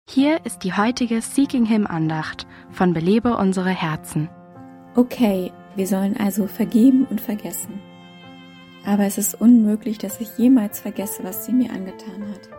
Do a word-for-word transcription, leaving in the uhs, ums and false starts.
Hier ist die heutige Seeking Him Andacht von Belebe unsere Herzen. Okay, wir sollen also vergeben und vergessen. Aber es ist unmöglich, dass ich jemals vergesse, was sie mir angetan hat.